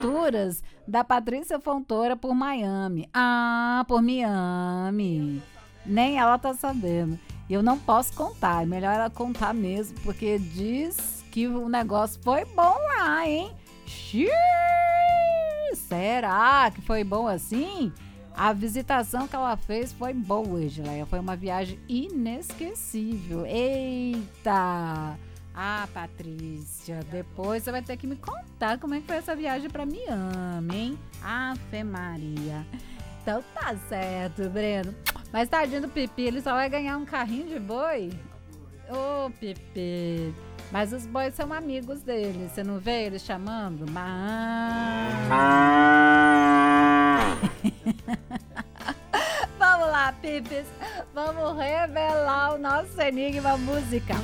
aventuras da Patrícia Fontoura por Miami. Ah, por Miami. Nem ela tá sabendo. Eu não posso contar, é melhor ela contar mesmo, porque diz que o negócio foi bom lá, hein? Xiii, será que foi bom assim? A visitação que ela fez foi boa, Gileia. Foi uma viagem inesquecível. Eita! Ah, Patrícia, depois você vai ter que me contar como é que foi essa viagem pra Miami, hein? Ave Maria. Então tá certo, Breno. Mas tadinho do Pipi, ele só vai ganhar um carrinho de boi? Ô, Pipi. Mas os bois são amigos dele. Você não vê eles chamando? Vamos lá, Pipis. Vamos revelar o nosso enigma musical.